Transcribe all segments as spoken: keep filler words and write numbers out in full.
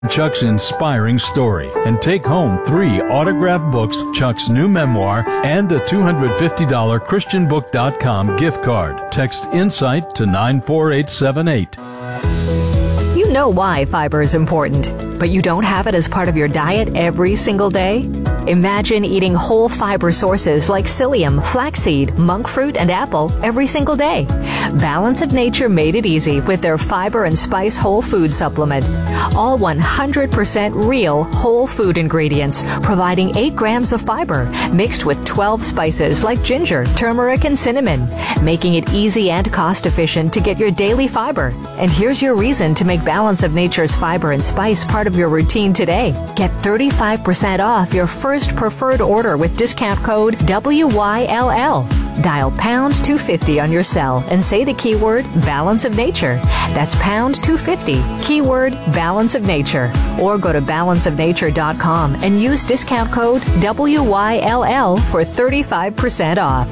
Chuck's inspiring story and take home three autographed books, Chuck's new memoir, and a two hundred fifty dollars Christian book dot com gift card. Text INSIGHT to nine four eight seven eight. You know why fiber is important, but you don't have it as part of your diet every single day? Imagine eating whole fiber sources like psyllium, flaxseed, monk fruit, and apple every single day. Balance of Nature made it easy with their fiber and spice whole food supplement. All one hundred percent real whole food ingredients, providing eight grams of fiber mixed with twelve spices like ginger, turmeric, and cinnamon, making it easy and cost efficient to get your daily fiber. And here's your reason to make Balance of Nature's fiber and spice part of your routine today. Get thirty-five percent off your first preferred order with discount code W Y L L. Dial pound two fifty on your cell and say the keyword Balance of Nature. That's pound two fifty, keyword Balance of Nature. Or go to balance of nature dot com and use discount code W Y L L for thirty-five percent off.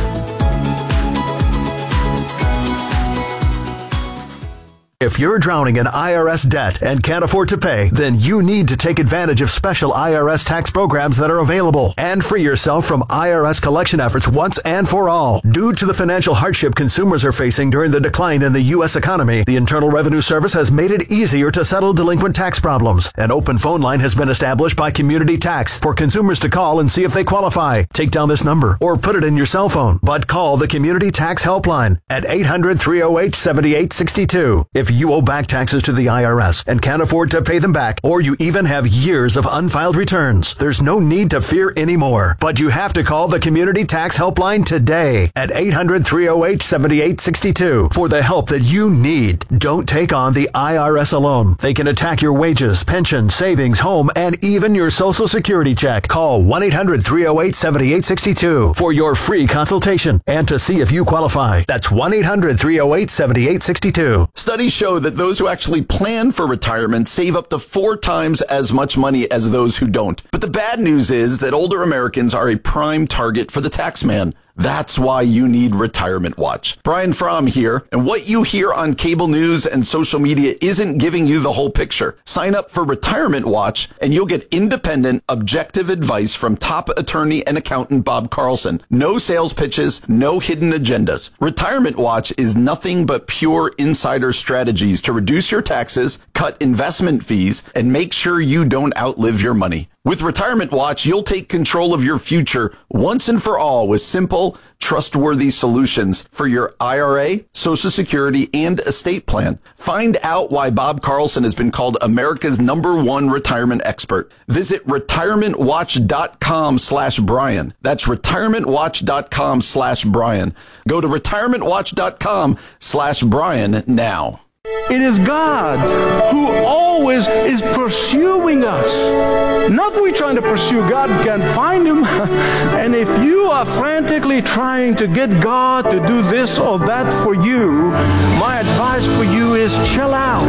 If you're drowning in I R S debt and can't afford to pay, then you need to take advantage of special I R S tax programs that are available and free yourself from I R S collection efforts once and for all. Due to the financial hardship consumers are facing during the decline in the U S economy, the Internal Revenue Service has made it easier to settle delinquent tax problems. An open phone line has been established by Community Tax for consumers to call and see if they qualify. Take down this number or put it in your cell phone, but call the Community Tax Helpline at eight hundred, three oh eight, seven eight six two. If you owe back taxes to the I R S and can't afford to pay them back, or you even have years of unfiled returns, there's no need to fear anymore. But you have to call the Community Tax Helpline today at eight hundred, three oh eight, seven eight six two for the help that you need. Don't take on the I R S alone. They can attack your wages, pension, savings, home, and even your Social Security check. Call one eight hundred, three oh eight, seven eight six two for your free consultation and to see if you qualify. That's one eight hundred, three oh eight, seven eight six two. Studies show that those who actually plan for retirement save up to four times as much money as those who don't. But the bad news is that older Americans are a prime target for the tax man. That's why you need Retirement Watch. Brian Fromm here, and what you hear on cable news and social media isn't giving you the whole picture. Sign up for Retirement Watch, and you'll get independent, objective advice from top attorney and accountant Bob Carlson. No sales pitches, no hidden agendas. Retirement Watch is nothing but pure insider strategies to reduce your taxes, cut investment fees, and make sure you don't outlive your money. With Retirement Watch, you'll take control of your future once and for all with simple, trustworthy solutions for your I R A, Social Security, and estate plan. Find out why Bob Carlson has been called America's number one retirement expert. Visit retirement watch dot com slash Brian. That's retirement watch dot com slash Brian. Go to retirement watch dot com slash Brian now. It is God who always is pursuing us. Not we trying to pursue God and can't find Him. And if you are frantically trying to get God to do this or that for you, my advice for you is chill out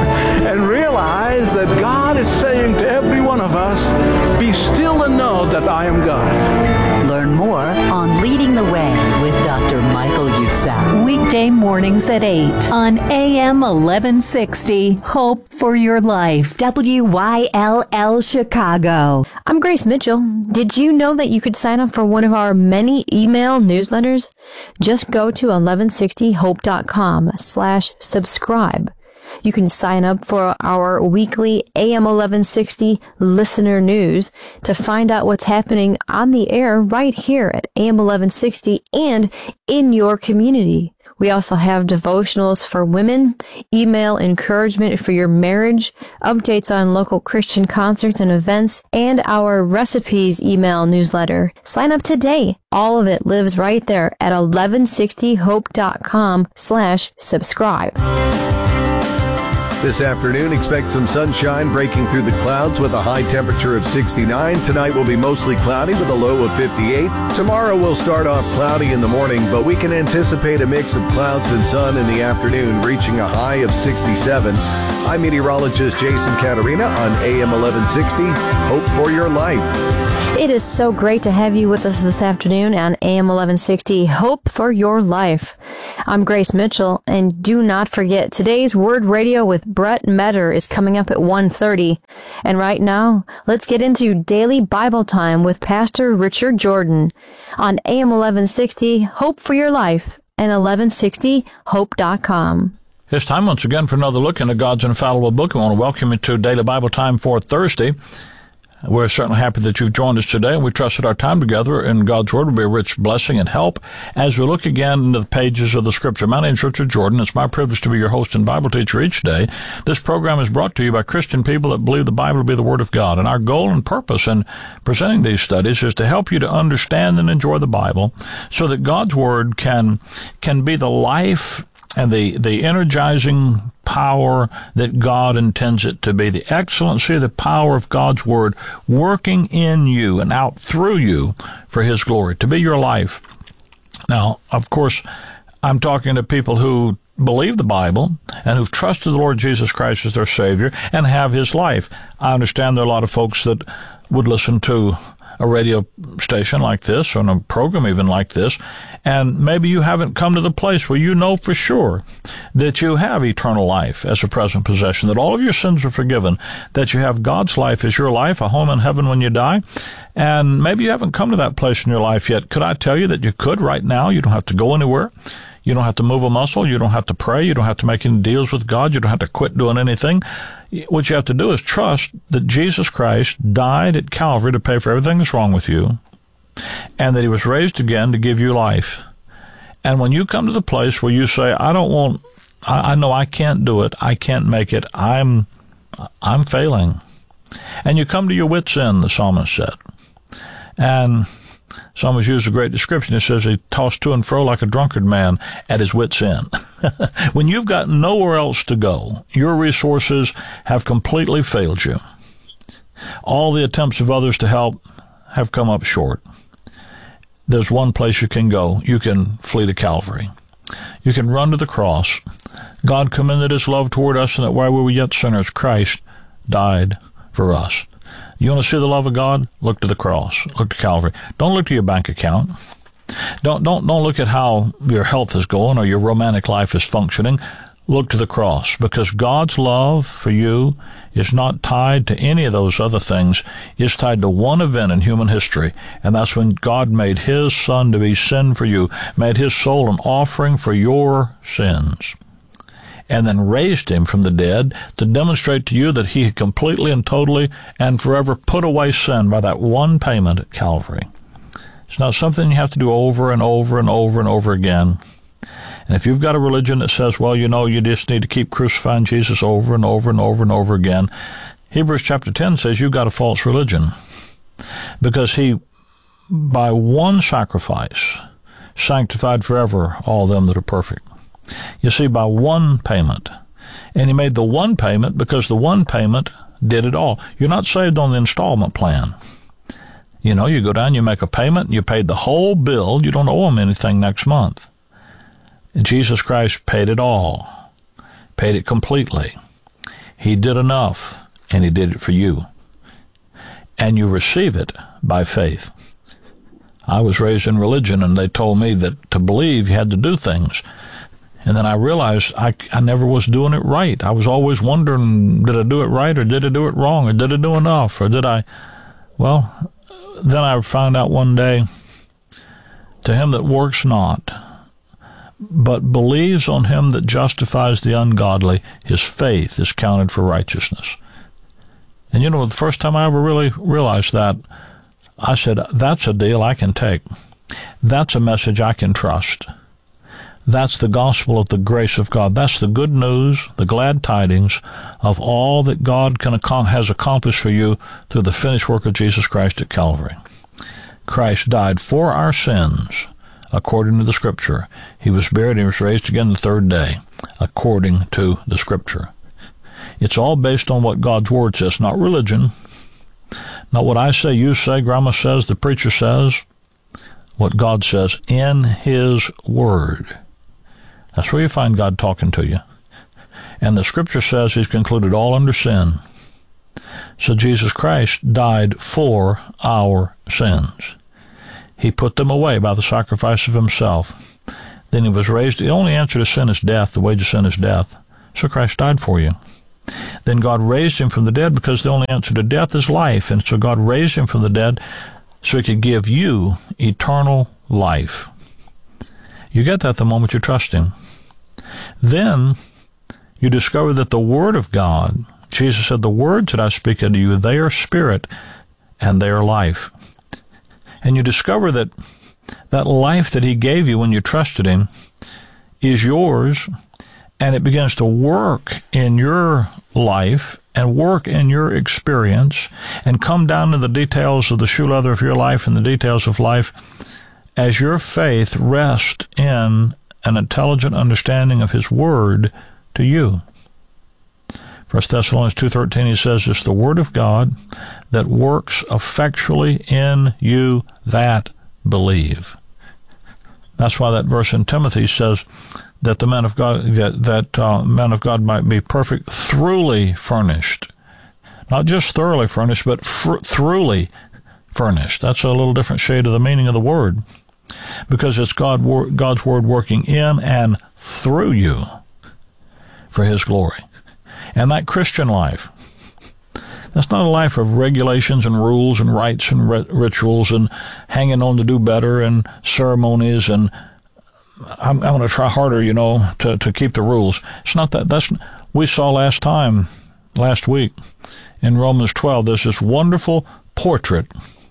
and realize that God is saying to every one of us, be still and know that I am God. Learn more on Leading the Way with Doctor Michael Youssef. Weekday mornings at eight on A M eleven sixty. Hope for your life. W Y L L Chicago. I'm Grace Mitchell. Did you know that you could sign up for one of our many email newsletters? Just go to eleven sixty hope dot com slash subscribe. You can sign up for our weekly A M eleven sixty listener news to find out what's happening on the air right here at A M eleven sixty and in your community. We also have devotionals for women, email encouragement for your marriage, updates on local Christian concerts and events, and our recipes email newsletter. Sign up today. All of it lives right there at eleven sixty hope dot com slash subscribe. This afternoon, expect some sunshine breaking through the clouds with a high temperature of sixty-nine. Tonight will be mostly cloudy with a low of fifty-eight. Tomorrow will start off cloudy in the morning, but we can anticipate a mix of clouds and sun in the afternoon, reaching a high of sixty-seven. I'm meteorologist Jason Caterina on A M eleven sixty. Hope for your life. It is so great to have you with us this afternoon on A M eleven sixty, Hope for Your Life. I'm Grace Mitchell, and do not forget, today's Word Radio with Brett Metter is coming up at one thirty. And right now, let's get into Daily Bible Time with Pastor Richard Jordan on A M eleven sixty, Hope for Your Life, and eleven sixty hope dot com. It's time once again for another look into God's infallible book. I want to welcome you to Daily Bible Time for Thursday. We're certainly happy that you've joined us today, and we trust that our time together in God's Word will be a rich blessing and help as we look again into the pages of the Scripture. My name is Richard Jordan. It's my privilege to be your host and Bible teacher each day. This program is brought to you by Christian people that believe the Bible to be the Word of God, and our goal and purpose in presenting these studies is to help you to understand and enjoy the Bible so that God's Word can can be the life and the, the energizing power that God intends it to be, the excellency, the power of God's Word working in you and out through you for His glory, to be your life. Now, of course, I'm talking to people who believe the Bible and who've trusted the Lord Jesus Christ as their Savior and have His life. I understand there are a lot of folks that would listen to a radio station like this, or a program even like this, and maybe you haven't come to the place where you know for sure that you have eternal life as a present possession, that all of your sins are forgiven, that you have God's life as your life, a home in heaven when you die, and maybe you haven't come to that place in your life yet. Could I tell you that you could right now? You don't have to go anywhere. You don't have to move a muscle. You don't have to pray. You don't have to make any deals with God. You don't have to quit doing anything. What you have to do is trust that Jesus Christ died at Calvary to pay for everything that's wrong with you, and that He was raised again to give you life. And when you come to the place where you say, I don't want, I, I know I can't do it, I can't make it, I'm, I'm failing. And you come to your wit's end, the psalmist said. And psalmist used a great description. It says he tossed to and fro like a drunkard man at his wit's end. When you've got nowhere else to go, your resources have completely failed you. All the attempts of others to help have come up short. There's one place you can go. You can flee to Calvary. You can run to the cross. God commended His love toward us, and that while we were yet sinners, Christ died for us. You want to see the love of God? Look to the cross. Look to Calvary. Don't look to your bank account. Don't don't don't look at how your health is going or your romantic life is functioning. Look to the cross, because God's love for you is not tied to any of those other things. It's tied to one event in human history, and that's when God made His Son to be sin for you, made His soul an offering for your sins, and then raised Him from the dead to demonstrate to you that He had completely and totally and forever put away sin by that one payment at Calvary. It's not something you have to do over and over and over and over again. And if you've got a religion that says, well, you know, you just need to keep crucifying Jesus over and over and over and over again, Hebrews chapter ten says you've got a false religion, because He, by one sacrifice, sanctified forever all them that are perfect. You see, by one payment. And He made the one payment because the one payment did it all. You're not saved on the installment plan. You know, you go down, you make a payment, and you paid the whole bill. You don't owe Him anything next month. And Jesus Christ paid it all, paid it completely. He did enough, and He did it for you. And you receive it by faith. I was raised in religion, and they told me that to believe you had to do things. And then I realized I, I never was doing it right. I was always wondering, did I do it right, or did I do it wrong, or did I do enough, or did I... Well, then I found out one day, to him that works not, but believes on Him that justifies the ungodly, his faith is counted for righteousness. And you know, the first time I ever really realized that, I said, that's a deal I can take. That's a message I can trust. That's the gospel of the grace of God. That's the good news, the glad tidings of all that God can has accomplished for you through the finished work of Jesus Christ at Calvary. Christ died for our sins, according to the Scripture. He was buried and He was raised again the third day, according to the Scripture. It's all based on what God's Word says, not religion. Not what I say, you say, Grandma says, the preacher says. What God says in His Word. That's where you find God talking to you. And the Scripture says He's concluded all under sin, So Jesus Christ died for our sins. He put them away by the sacrifice of himself. Then he was raised. The only answer to sin is death. The wage of sin is death. So Christ died for you. Then God raised him from the dead, because the only answer to death is life. And so God raised him from the dead so he could give you eternal life. You get that the moment you trust him. Then you discover that the Word of God, Jesus said, the words that I speak unto you, they are spirit and they are life. And you discover that that life that he gave you when you trusted him is yours, and it begins to work in your life and work in your experience and come down to the details of the shoe leather of your life and the details of life as your faith rests in an intelligent understanding of his word to you. First Thessalonians two thirteen, he says, it's the word of God that works effectually in you that believe. That's why that verse in Timothy says that the man of God, that, that uh, man of God might be perfect, throughly furnished. Not just thoroughly furnished, but fr- throughly furnished. That's a little different shade of the meaning of the word, because it's God, God's word working in and through you for his glory. And that Christian life, that's not a life of regulations and rules and rites and rituals and hanging on to do better and ceremonies and I'm, I'm going to try harder, you know, to, to keep the rules. It's not that. That's we saw last time, last week, in Romans twelve. There's this wonderful portrait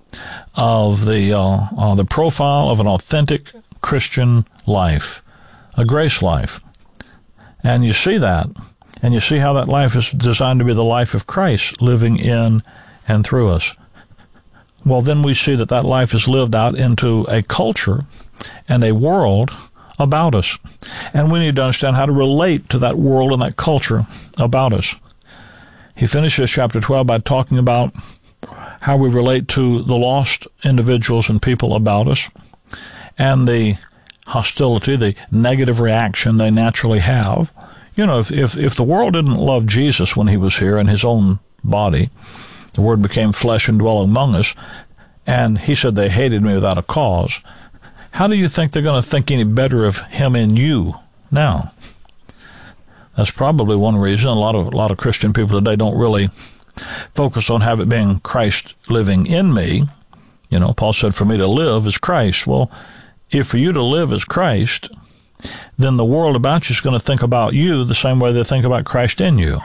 of the uh, uh, the profile of an authentic Christian life, a grace life, and you see that, and you see how that life is designed to be the life of Christ living in and through us. Well, then we see that that life is lived out into a culture and a world about us. And we need to understand how to relate to that world and that culture about us. He finishes chapter twelve by talking about how we relate to the lost individuals and people about us and the hostility, the negative reaction they naturally have. You know, if, if, if the world didn't love Jesus when he was here in his own body, the Word became flesh and dwelt among us, and he said they hated me without a cause, how do you think they're going to think any better of him in you now? That's probably one reason a lot of a lot of Christian people today don't really focus on have it being Christ living in me. You know, Paul said, for me to live is Christ. Well, if for you to live is Christ, then the world about you is going to think about you the same way they think about Christ in you.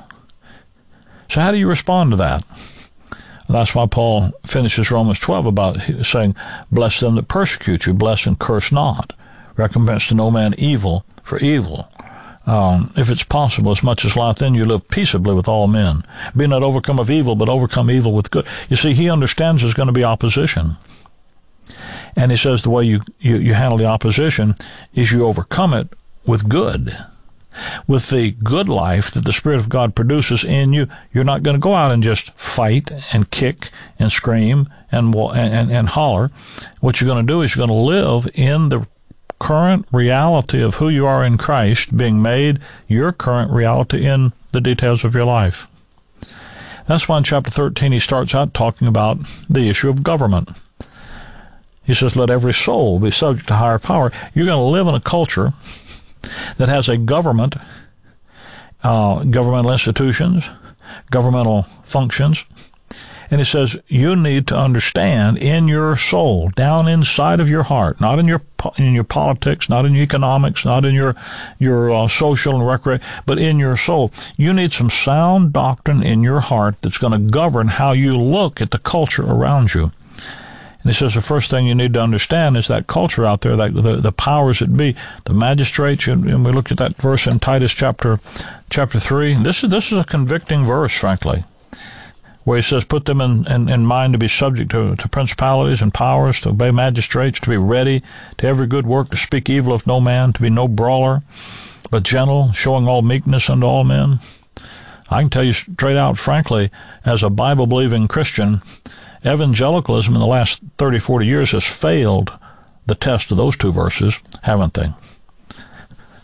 So how do you respond to that? That's why Paul finishes Romans twelve about saying, bless them that persecute you, bless and curse not. Recompense to no man evil for evil. Um, if it's possible, as much as lieth in you, live peaceably with all men. Be not overcome of evil, but overcome evil with good. You see, he understands there's going to be opposition. And he says the way you, you, you handle the opposition is you overcome it with good. With the good life that the Spirit of God produces in you, you're not going to go out and just fight and kick and scream and and, and holler. What you're going to do is you're going to live in the current reality of who you are in Christ, being made your current reality in the details of your life. That's why in chapter thirteen he starts out talking about the issue of government. He says, let every soul be subject to higher power. You're going to live in a culture that has a government, uh, governmental institutions, governmental functions. And he says, you need to understand in your soul, down inside of your heart, not in your in your politics, not in your economics, not in your, your uh, social and recreation, but in your soul. You need some sound doctrine in your heart that's going to govern how you look at the culture around you. And he says the first thing you need to understand is that culture out there, that the, the powers that be, the magistrates, and, and we looked at that verse in Titus chapter chapter three. This is this is a convicting verse, frankly, where he says, put them in, in, in mind to be subject to, to principalities and powers, to obey magistrates, to be ready to every good work, to speak evil of no man, to be no brawler, but gentle, showing all meekness unto all men. I can tell you straight out, frankly, as a Bible-believing Christian, evangelicalism in the last thirty, forty years has failed the test of those two verses, haven't they?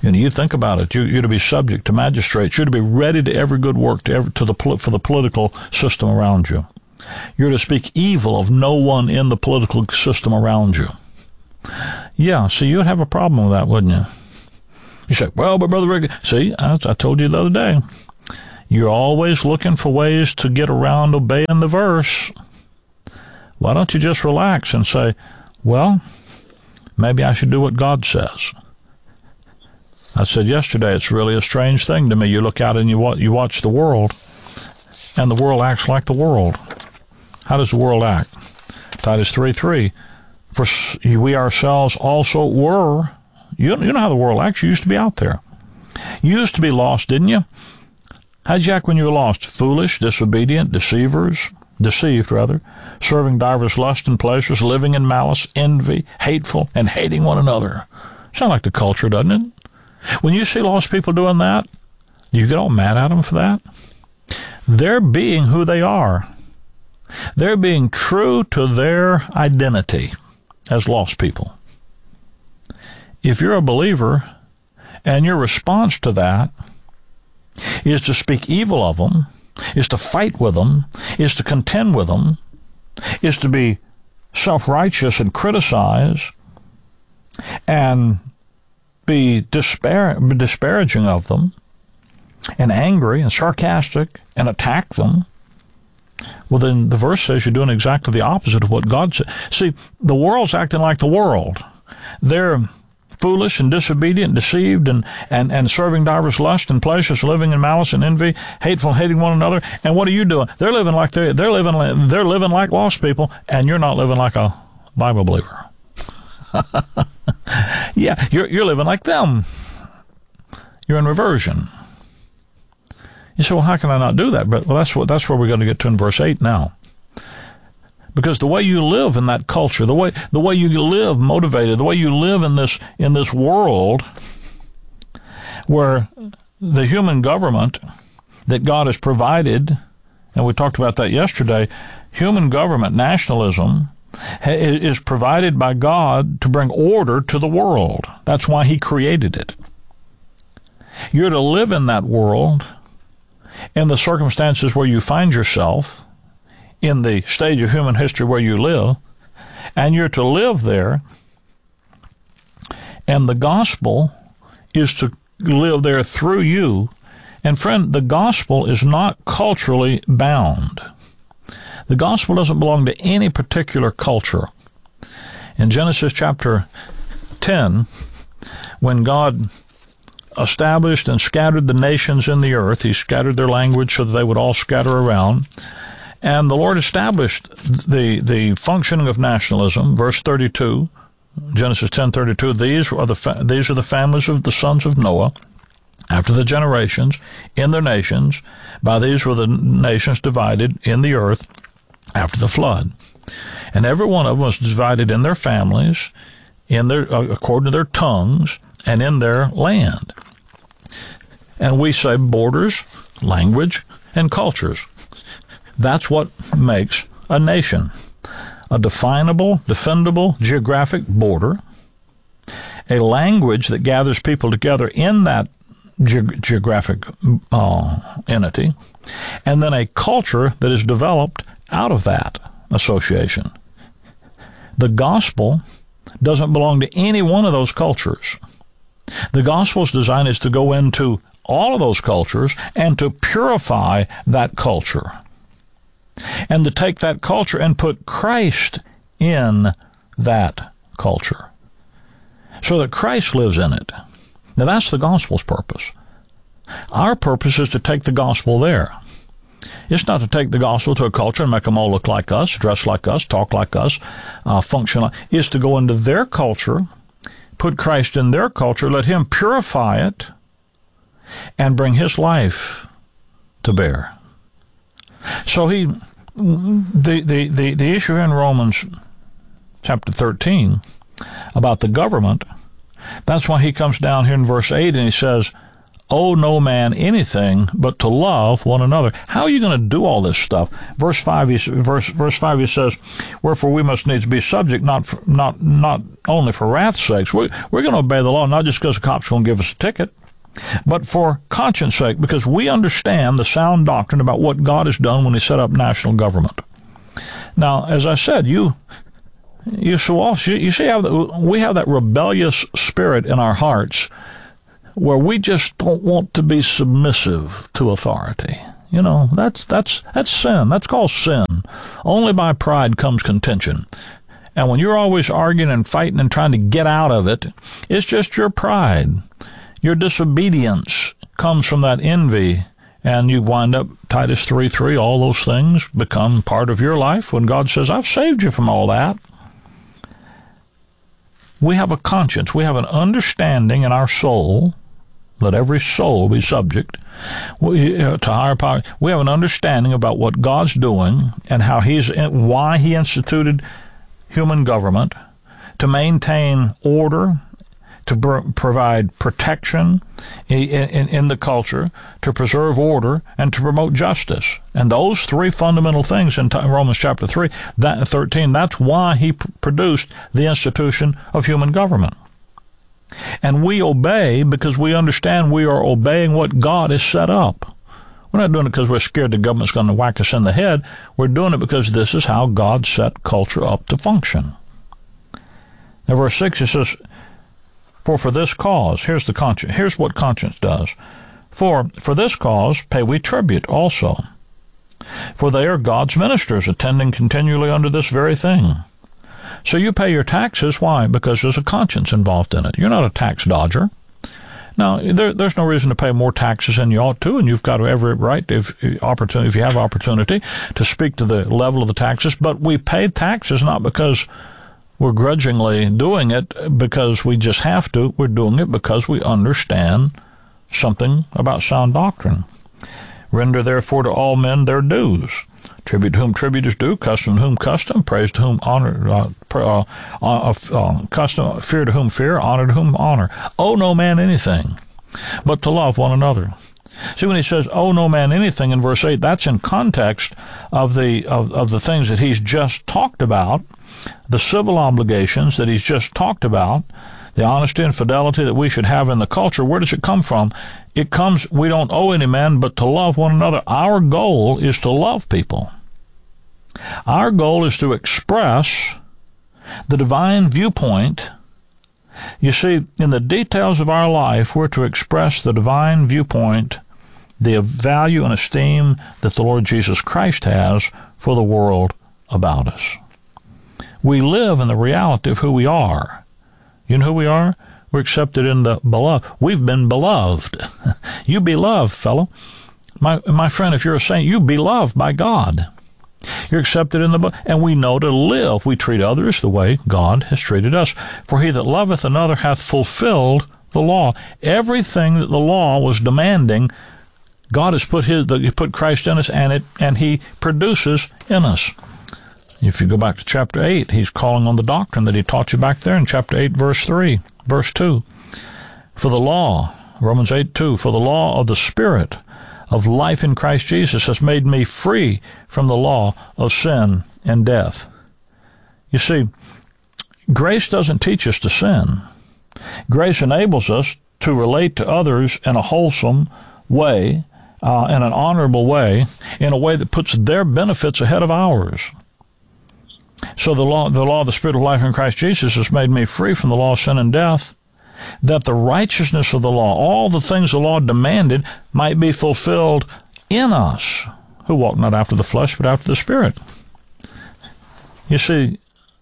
You know, you think about it. You, you're to be subject to magistrates. You're to be ready to every good work to every, to the for the political system around you. You're to speak evil of no one in the political system around you. Yeah, see, you'd have a problem with that, wouldn't you? You say, well, but Brother Rick, see, I, I told you the other day, you're always looking for ways to get around obeying the verse. Why don't you just relax and say, well, maybe I should do what God says? I said yesterday, it's really a strange thing to me. You look out and you watch, you watch the world, and the world acts like the world. How does the world act? Titus three three, for we ourselves also were. You, you know how the world acts. You used to be out there. You used to be lost, didn't you? How'd you act when you were lost? Foolish, disobedient, deceivers, deceived rather, serving divers lusts and pleasures, living in malice, envy, hateful, and hating one another. Sound like the culture, doesn't it? When you see lost people doing that, you get all mad at them for that. They're being who they are. They're being true to their identity as lost people. If you're a believer and your response to that is to speak evil of them, is to fight with them, is to contend with them, is to be self-righteous and criticize and be dispar- disparaging of them and angry and sarcastic and attack them, well, then the verse says you're doing exactly the opposite of what God said. See, the world's acting like the world. They're foolish and disobedient, deceived, and, and, and serving divers lusts and pleasures, living in malice and envy, hateful, hating one another. And what are you doing? They're living like they're, they're living they're living like lost people, and you're not living like a Bible believer. Yeah, you're you're living like them. You're in reversion. You say, well, how can I not do that? But well, that's what that's where we're going to get to in verse eight now. Because the way you live in that culture, the way the way you live motivated, the way you live in this in this world where the human government that God has provided, and we talked about that yesterday, human government, nationalism, is provided by God to bring order to the world. That's why He created it. You're to live in that world in the circumstances where you find yourself, in the stage of human history where you live, and you're to live there, and the gospel is to live there through you. And friend, the gospel is not culturally bound. The gospel doesn't belong to any particular culture. In Genesis chapter ten, when God established and scattered the nations in the earth, He scattered their language so that they would all scatter around, and the Lord established the the functioning of nationalism. Verse thirty-two, Genesis ten thirty-two. These are the fa- these are the families of the sons of Noah, after the generations, in their nations. By these were the nations divided in the earth after the flood, and every one of them was divided in their families, in their uh, according to their tongues, and in their land. And we say borders, language, and cultures. That's what makes a nation. A definable, defendable geographic border, a language that gathers people together in that ge- geographic uh, entity, and then a culture that is developed out of that association. The gospel doesn't belong to any one of those cultures. The gospel's design is to go into all of those cultures and to purify that culture, and to take that culture and put Christ in that culture so that Christ lives in it. Now, that's the gospel's purpose. Our purpose is to take the gospel there. It's not to take the gospel to a culture and make them all look like us, dress like us, talk like us, uh, function like. It's to go into their culture, put Christ in their culture, let Him purify it, and bring His life to bear. So he, the, the, the, the issue in Romans chapter thirteen about the government, that's why he comes down here in verse eight and he says, owe no man anything but to love one another. How are you going to do all this stuff? Verse five, he, verse verse five, he says, "Wherefore we must needs be subject, not for, not not only for wrath's sakes." We're, we're going to obey the law, not just because the cops going to give us a ticket, but for conscience sake, because we understand the sound doctrine about what God has done when he set up national government. Now, as I said, you you so often, you see how we have that rebellious spirit in our hearts where we just don't want to be submissive to authority. You know, that's that's that's sin. That's called sin. Only by pride comes contention. And when you're always arguing and fighting and trying to get out of it, it's just your pride. Your disobedience comes from that envy, and you wind up, Titus three three, all those things become part of your life when God says, I've saved you from all that. We have a conscience. We have an understanding in our soul. Let every soul be subject we, uh, to higher power. We have an understanding about what God's doing and how He's, why He instituted human government, to maintain order, to pr- provide protection in, in, in the culture, to preserve order, and to promote justice. And those three fundamental things in t- Romans chapter three, that, thirteen, that's why He pr- produced the institution of human government. And we obey because we understand we are obeying what God has set up. We're not doing it because we're scared the government's going to whack us in the head. We're doing it because this is how God set culture up to function. Now, verse six, it says, For for this cause, here's the conscience, here's what conscience does. For for this cause pay we tribute also. For they are God's ministers, attending continually under this very thing. So you pay your taxes. Why? Because there's a conscience involved in it. You're not a tax dodger. Now, there, there's no reason to pay more taxes than you ought to, and you've got every right, if, opportunity, if you have opportunity, to speak to the level of the taxes. But we pay taxes not because we're grudgingly doing it because we just have to. We're doing it because we understand something about sound doctrine. Render therefore to all men their dues. Tribute to whom tribute is due, custom to whom custom, praise to whom honor, uh, uh, uh, uh, custom, fear to whom fear, honor to whom honor. Owe no man anything, but to love one another. See, when he says, owe no man anything in verse eight, that's in context of the of, of the things that he's just talked about, the civil obligations that he's just talked about, the honesty and fidelity that we should have in the culture. Where does it come from? It comes, we don't owe any man but to love one another. Our goal is to love people. Our goal is to express the divine viewpoint. You see, in the details of our life, we're to express the divine viewpoint, the value and esteem that the Lord Jesus Christ has for the world about us. We live in the reality of who we are. You know who we are? We're accepted in the beloved. We've been beloved. You be loved, fellow. My my friend, if you're a saint, you be loved by God. You're accepted in the, and we know to live. We treat others the way God has treated us. For he that loveth another hath fulfilled the law. Everything that the law was demanding, God has put his, he put Christ in us, and it, and he produces in us. If you go back to chapter eight, he's calling on the doctrine that he taught you back there in chapter eight, verse three, verse two. For the law, Romans eight, two, for the law of the Spirit of life in Christ Jesus has made me free from the law of sin and death. You see, grace doesn't teach us to sin. Grace enables us to relate to others in a wholesome way, uh, in an honorable way, in a way that puts their benefits ahead of ours. So the law, the law of the Spirit of life in Christ Jesus has made me free from the law of sin and death, that the righteousness of the law, all the things the law demanded, might be fulfilled in us, who walk not after the flesh, but after the Spirit. You see,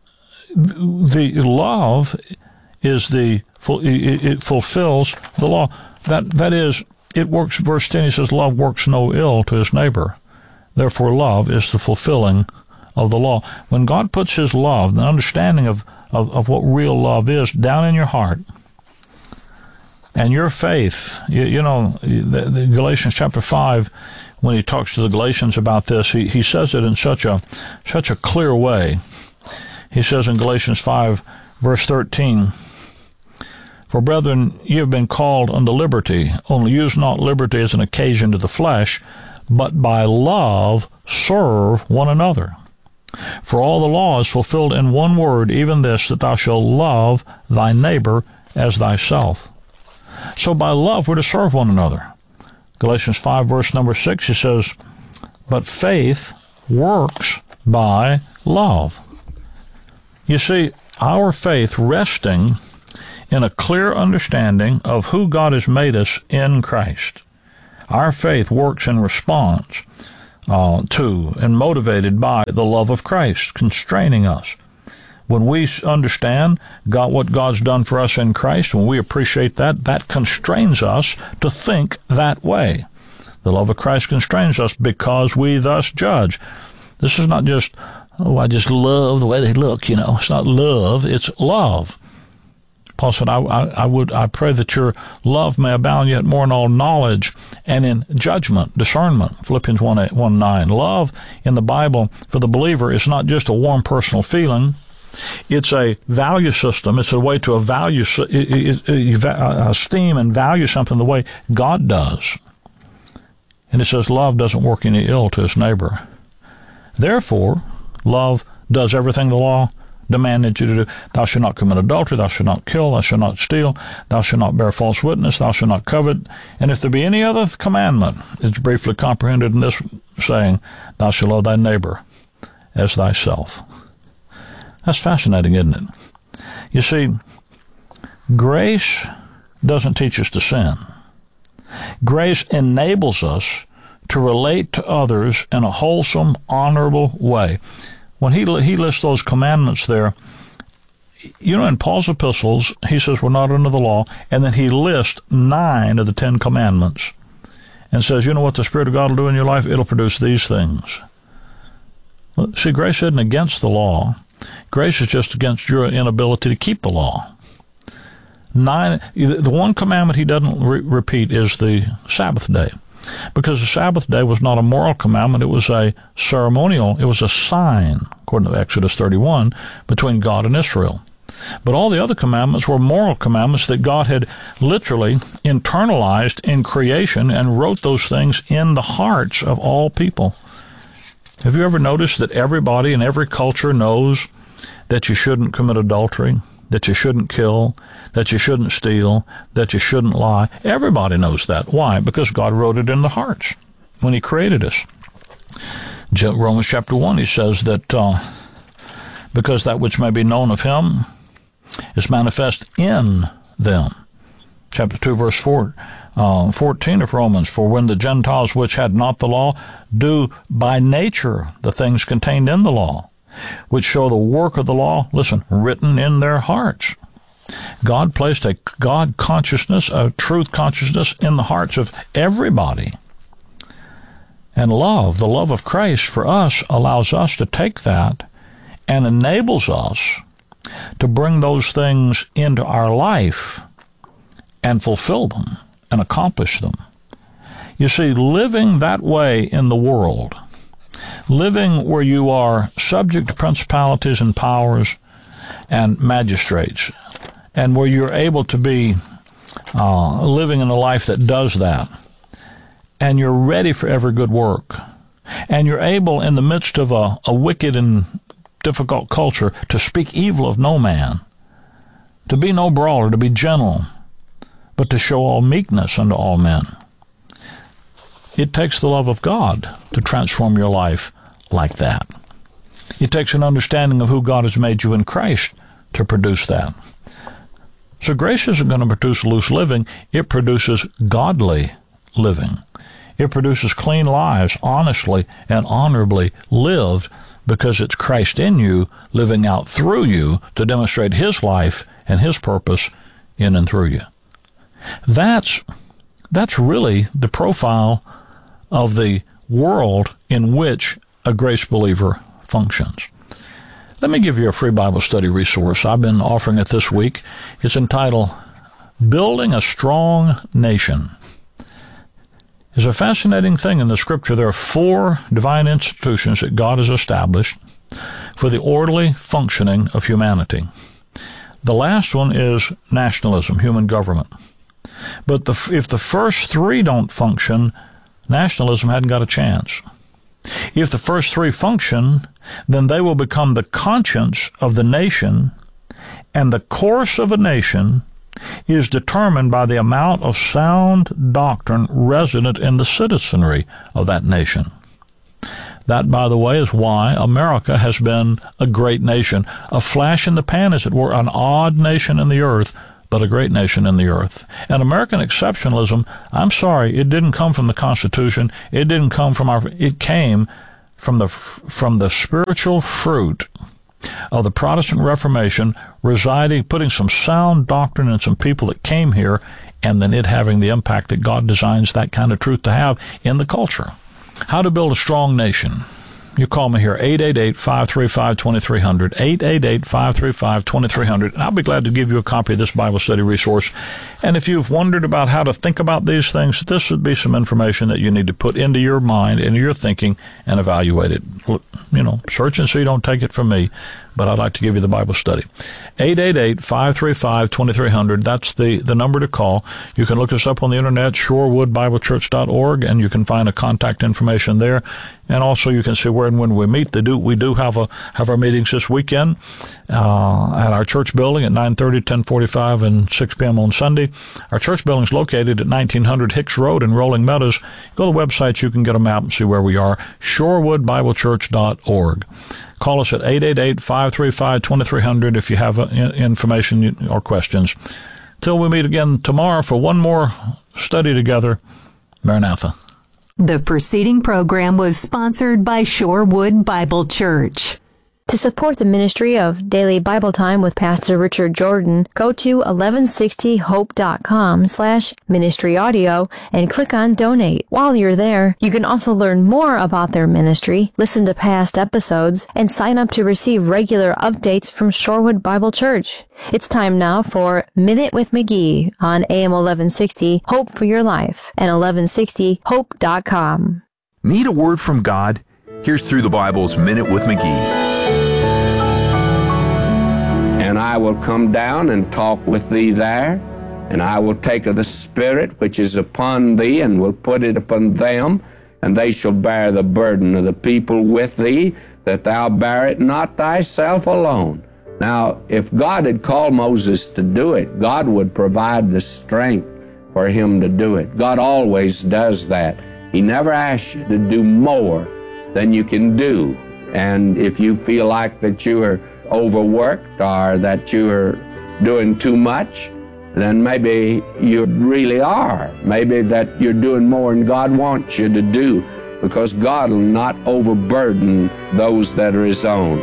the love is the, it fulfills the law. That that is, it works, verse ten, he says, love works no ill to his neighbor. Therefore, love is the fulfilling of the law. When God puts his love, the understanding of, of, of what real love is, down in your heart, and your faith, you, you know, the, the Galatians chapter five, when he talks to the Galatians about this, he, he says it in such a such a clear way. He says in Galatians five, verse thirteen, For, brethren, ye have been called unto liberty, only use not liberty as an occasion to the flesh, but by love serve one another. For all the law is fulfilled in one word, even this, that thou shalt love thy neighbor as thyself. So by love we're to serve one another. Galatians five, verse number six, he says, but faith works by love. You see, our faith resting in a clear understanding of who God has made us in Christ. Our faith works in response uh, to and motivated by the love of Christ, constraining us. When we understand God, what God's done for us in Christ, when we appreciate that, that constrains us to think that way. The love of Christ constrains us because we thus judge. This is not just, oh, I just love the way they look, you know. It's not love, it's love. Paul said, I, I, I would, I pray that your love may abound yet more in all knowledge and in judgment, discernment. Philippians one nine. Love in the Bible for the believer is not just a warm personal feeling. It's a value system. It's a way to value, esteem and value something the way God does. And it says love doesn't work any ill to his neighbor. Therefore, love does everything the law demanded you to do. Thou shalt not commit adultery, thou shalt not kill, thou shalt not steal, thou shalt not bear false witness, thou shalt not covet. And if there be any other commandment, it's briefly comprehended in this saying, thou shalt love thy neighbor as thyself. That's fascinating, isn't it? You see, grace doesn't teach us to sin. Grace enables us to relate to others in a wholesome, honorable way. When he he lists those commandments there, you know, in Paul's epistles, he says we're not under the law, and then he lists nine of the Ten Commandments and says, you know what the Spirit of God will do in your life? It'll produce these things. Well, see, grace isn't against the law. Grace is just against your inability to keep the law. Nine. The one commandment he doesn't re- repeat is the Sabbath day, because the Sabbath day was not a moral commandment. It was a ceremonial. It was a sign, according to Exodus thirty-one, between God and Israel. But all the other commandments were moral commandments that God had literally internalized in creation and wrote those things in the hearts of all people. Have you ever noticed that everybody in every culture knows that you shouldn't commit adultery, that you shouldn't kill, that you shouldn't steal, that you shouldn't lie? Everybody knows that. Why? Because God wrote it in the hearts when he created us. Romans chapter one, he says that uh, because that which may be known of him is manifest in them. Chapter two, verse four, uh, fourteen of Romans, for when the Gentiles which had not the law do by nature the things contained in the law, which show the work of the law, listen, written in their hearts. God placed a God consciousness, a truth consciousness in the hearts of everybody. And love, the love of Christ for us, allows us to take that and enables us to bring those things into our life and fulfill them and accomplish them. You see, living that way in the world, living where you are subject to principalities and powers and magistrates, and where you're able to be uh, living in a life that does that, and you're ready for every good work, and you're able in the midst of a, a wicked and difficult culture to speak evil of no man, to be no brawler, to be gentle, but to show all meekness unto all men. It takes the love of God to transform your life like that. It takes an understanding of who God has made you in Christ to produce that. So grace isn't going to produce loose living. It produces godly living. It produces clean lives, honestly and honorably lived, because it's Christ in you, living out through you to demonstrate his life and his purpose in and through you. That's, that's really the profile of the world in which a grace believer functions. Let me give you a free Bible study resource. I've been offering it this week. It's entitled Building a Strong Nation. It's a fascinating thing in the Scripture. There are four divine institutions that God has established for the orderly functioning of humanity. The last one is nationalism, human government. But the, if the first three don't function, nationalism hadn't got a chance. If the first three function, then they will become the conscience of the nation, and the course of a nation is determined by the amount of sound doctrine resident in the citizenry of that nation. That, by the way, is why America has been a great nation, a flash in the pan, as it were, an odd nation in the earth, but a great nation in the earth. And American exceptionalism, I'm sorry, it didn't come from the Constitution. It didn't come from our, it came from the, from the spiritual fruit of the Protestant Reformation residing, putting some sound doctrine in some people that came here, and then it having the impact that God designs that kind of truth to have in the culture. How to build a strong nation. You call me here, eight eight eight, five three five, two three zero zero, eight eight eight, five three five, two three zero zero, and I'll be glad to give you a copy of this Bible study resource. And if you've wondered about how to think about these things, this would be some information that you need to put into your mind, into your thinking, and evaluate it. You know, search and see, don't take it from me, but I'd like to give you the Bible study. eight eight eight, five three five, two three zero zero, that's the, the number to call. You can look us up on the internet, shorewood bible church dot org, and you can find a contact information there. And also you can see where and when we meet. They do, we do have a, have our meetings this weekend, uh, at our church building at nine thirty, ten forty-five, and six p.m. on Sunday. Our church building is located at nineteen hundred Hicks Road in Rolling Meadows. Go to the website, you can get a map and see where we are, shorewood bible church dot org. Call us at eight eight eight, five three five, two three zero zero if you have uh, information or questions. Till we meet again tomorrow for one more study together, Maranatha. The preceding program was sponsored by Shorewood Bible Church. To support the ministry of Daily Bible Time with Pastor Richard Jordan, go to eleven sixty hope dot com slash ministry audio and click on Donate. While you're there, you can also learn more about their ministry, listen to past episodes, and sign up to receive regular updates from Shorewood Bible Church. It's time now for Minute with McGee on A M eleven sixty Hope for Your Life and eleven sixty hope dot com. Need a word from God? Here's Through the Bible's Minute with McGee. And I will come down and talk with thee there, and I will take of the Spirit which is upon thee, and will put it upon them, and they shall bear the burden of the people with thee, that thou bear it not thyself alone. Now, if God had called Moses to do it, God would provide the strength for him to do it. God always does that. He never asks you to do more than you can do. And if you feel like that you are overworked or that you're doing too much, then maybe you really are. Maybe that you're doing more than God wants you to do, because God will not overburden those that are his own.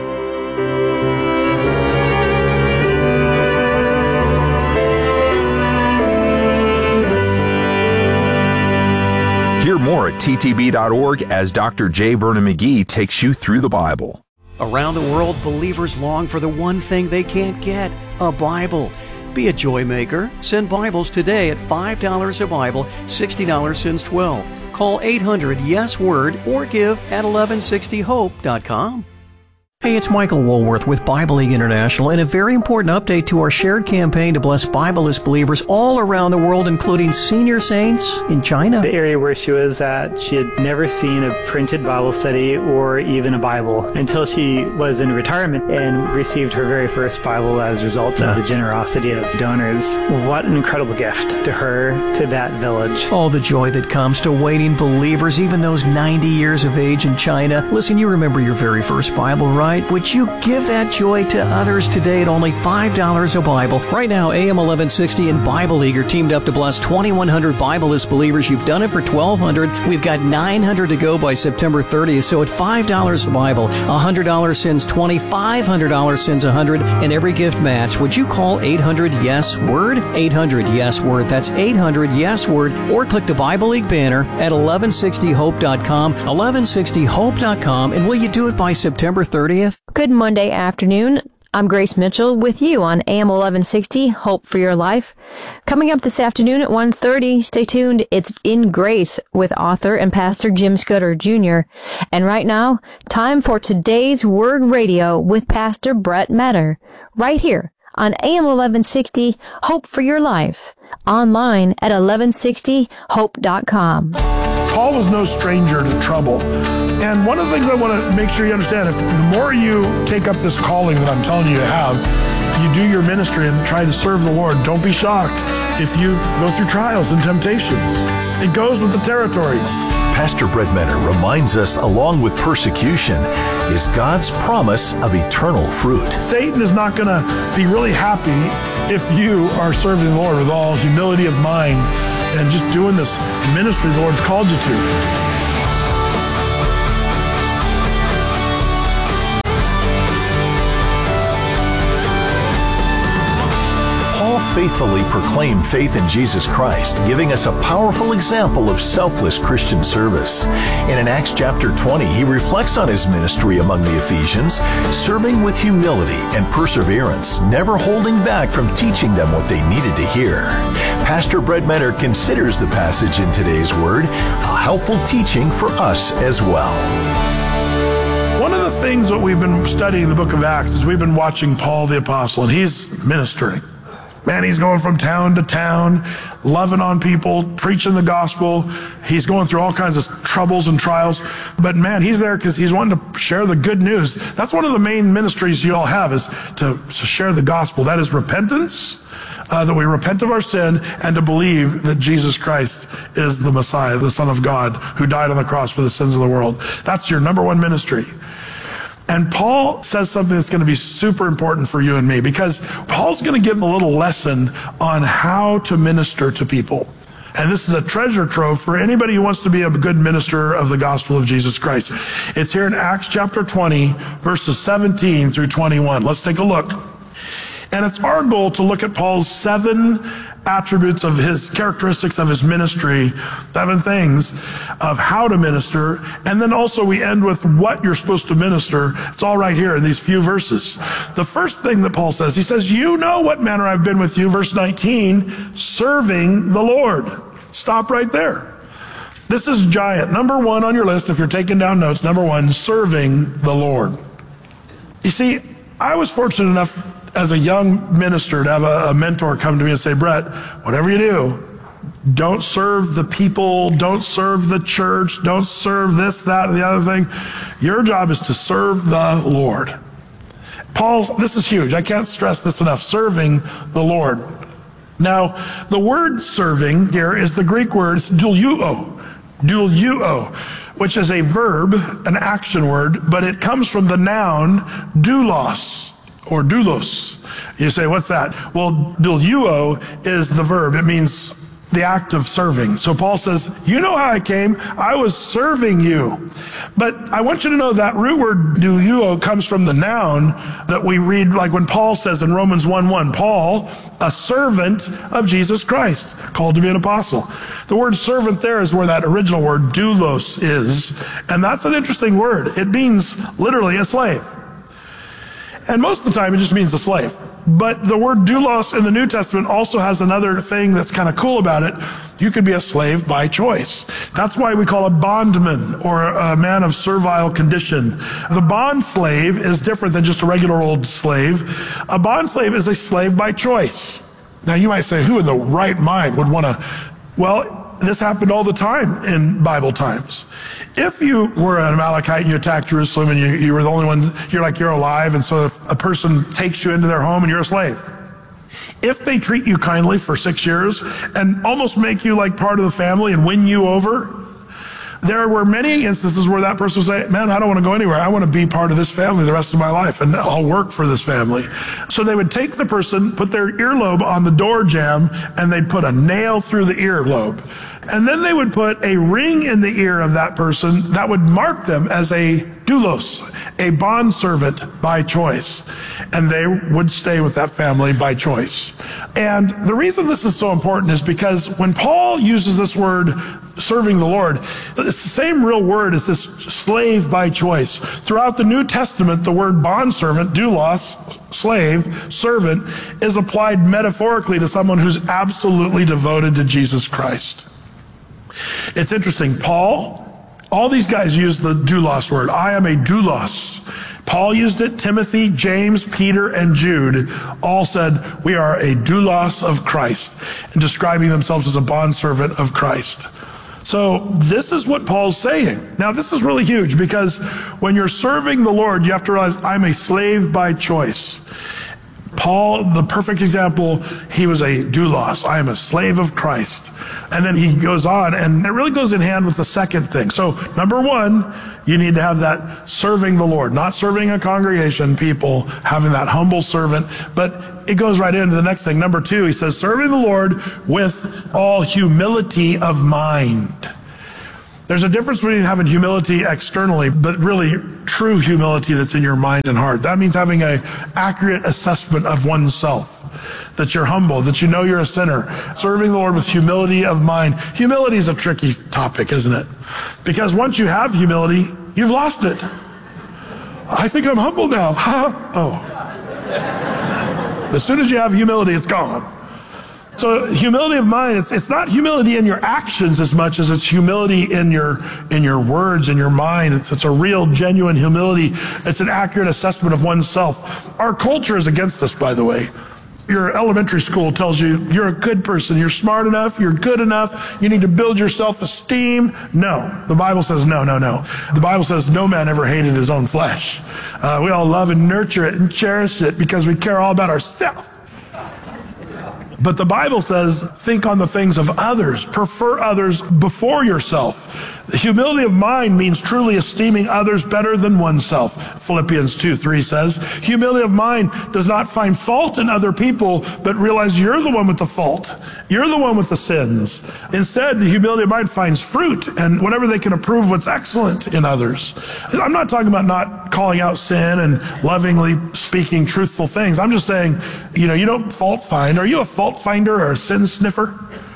Hear more at T T B dot org as Doctor J. Vernon McGee takes you through the Bible. Around the world, believers long for the one thing they can't get, a Bible. Be a joy maker. Send Bibles today at five dollars a Bible, sixty dollars since twelve. Call eight hundred yes word or give at eleven sixty hope dot com. Hey, it's Michael Woolworth with Bible League International, and a very important update to our shared campaign to bless Bibleless believers all around the world, including senior saints in China. The area where she was at, she had never seen a printed Bible study or even a Bible until she was in retirement and received her very first Bible as a result of the generosity of donors. What an incredible gift to her, to that village. All the joy that comes to waiting believers, even those ninety years of age in China. Listen, you remember your very first Bible, right? Would you give that joy to others today at only five dollars a Bible? Right now, A M eleven sixty and Bible League are teamed up to bless twenty-one hundred Bibleless believers. You've done it for twelve hundred. We've got nine hundred to go by September thirtieth. So at five dollars a Bible, one hundred dollars sends twenty, five hundred dollars sends one hundred, and every gift match. Would you call eight hundred yes word? eight hundred yes word. That's eight hundred yes word. Or click the Bible League banner at eleven sixty hope dot com, eleven sixty hope dot com, and will you do it by September thirtieth? Good Monday afternoon. I'm Grace Mitchell with you on A M eleven sixty, Hope for Your Life. Coming up this afternoon at one thirty, stay tuned. It's In Grace with author and pastor Jim Scudder Junior And right now, time for today's Word Radio with Pastor Brett Metter, right here on A M eleven sixty, Hope for Your Life. Online at eleven sixty hope dot com. Paul was no stranger to trouble. And one of the things I want to make sure you understand, if the more you take up this calling that I'm telling you to have, you do your ministry and try to serve the Lord, don't be shocked if you go through trials and temptations. It goes with the territory. Pastor Brett Menner reminds us, along with persecution, is God's promise of eternal fruit. Satan is not going to be really happy if you are serving the Lord with all humility of mind and just doing this ministry the Lord's called you to. Faithfully proclaim faith in Jesus Christ, giving us a powerful example of selfless Christian service. And in Acts chapter twenty, he reflects on his ministry among the Ephesians, serving with humility and perseverance, never holding back from teaching them what they needed to hear. Pastor Brett Menner considers the passage in today's Word a helpful teaching for us as well. One of the things that we've been studying in the book of Acts is we've been watching Paul the Apostle, and he's ministering. Man, he's going from town to town, loving on people, preaching the gospel. He's going through all kinds of troubles and trials. But man, he's there because he's wanting to share the good news. That's one of the main ministries you all have, is to, to share the gospel. That is repentance, uh, that we repent of our sin, and to believe that Jesus Christ is the Messiah, the Son of God, who died on the cross for the sins of the world. That's your number one ministry. And Paul says something that's going to be super important for you and me, because Paul's going to give a little lesson on how to minister to people. And this is a treasure trove for anybody who wants to be a good minister of the gospel of Jesus Christ. It's here in Acts chapter twenty, verses seventeen through twenty-one. Let's take a look. And it's our goal to look at Paul's seven attributes of his characteristics of his ministry, seven things of how to minister. And then also we end with what you're supposed to minister. It's all right here in these few verses. The first thing that Paul says, he says, you know what manner I've been with you, verse nineteen, serving the Lord. Stop right there. This is giant. Number one on your list, if you're taking down notes, number one, serving the Lord. You see, I was fortunate enough as a young minister to have a, a mentor come to me and say, Brett, whatever you do, don't serve the people, don't serve the church, don't serve this, that, and the other thing. Your job is to serve the Lord. Paul, this is huge. I can't stress this enough. Serving the Lord. Now, the word serving here is the Greek word douliuo, douliuo, which is a verb, an action word, but it comes from the noun doulos, or doulos. You say, what's that? Well, douliuo is the verb. It means the act of serving. So Paul says, you know how I came. I was serving you. But I want you to know that root word douliuo comes from the noun that we read, like when Paul says in Romans one one, Paul, a servant of Jesus Christ, called to be an apostle. The word servant there is where that original word doulos is. And that's an interesting word. It means literally a slave. And most of the time it just means a slave. But the word doulos in the New Testament also has another thing that's kind of cool about it. You could be a slave by choice. That's why we call a bondman, or a man of servile condition. The bond slave is different than just a regular old slave. A bond slave is a slave by choice. Now you might say, who in the right mind would want to? Well, this happened all the time in Bible times. If you were an Amalekite and you attacked Jerusalem and you, you were the only one, you're like, you're alive, and so if a person takes you into their home and you're a slave, if they treat you kindly for six years and almost make you like part of the family and win you over, there were many instances where that person would say, man, I don't want to go anywhere. I want to be part of this family the rest of my life, and I'll work for this family. So they would take the person, put their earlobe on the door jamb, and they'd put a nail through the earlobe. And then they would put a ring in the ear of that person that would mark them as a doulos, a bondservant by choice. And they would stay with that family by choice. And the reason this is so important is because when Paul uses this word, serving the Lord, it's the same real word as this slave by choice. Throughout the New Testament, the word bondservant, doulos, slave, servant, is applied metaphorically to someone who's absolutely devoted to Jesus Christ. It's interesting. Paul, all these guys use the doulos word. I am a doulos. Paul used it. Timothy, James, Peter, and Jude all said, we are a doulos of Christ, and describing themselves as a bondservant of Christ. So this is what Paul's saying. Now, this is really huge, because when you're serving the Lord, you have to realize I'm a slave by choice. Paul, the perfect example, he was a doulos. I am a slave of Christ. And then he goes on, and it really goes in hand with the second thing. So number one, you need to have that serving the Lord, not serving a congregation, people, having that humble servant. But it goes right into the next thing. Number two, he says, serving the Lord with all humility of mind. There's a difference between having humility externally, but really true humility that's in your mind and heart. That means having an accurate assessment of oneself, that you're humble, that you know you're a sinner. Serving the Lord with humility of mind. Humility is a tricky topic, isn't it? Because once you have humility, you've lost it. I think I'm humble now. Oh. As soon as you have humility, it's gone. So humility of mind, it's, it's not humility in your actions as much as it's humility in your in your words, in your mind. It's, it's a real, genuine humility. It's an accurate assessment of oneself. Our culture is against this, by the way. Your elementary school tells you you're a good person, you're smart enough, you're good enough, you need to build your self-esteem. No, the Bible says no, no, no. The Bible says no man ever hated his own flesh. Uh, we all love and nurture it and cherish it because we care all about ourselves. But the Bible says, think on the things of others. Prefer others before yourself. The humility of mind means truly esteeming others better than oneself. Philippians two three says, humility of mind does not find fault in other people, but realize you're the one with the fault. You're the one with the sins. Instead, the humility of mind finds fruit and whatever they can approve what's excellent in others. I'm not talking about not calling out sin and lovingly speaking truthful things. I'm just saying, you know, you don't fault find. Are you a fault finder or a sin sniffer?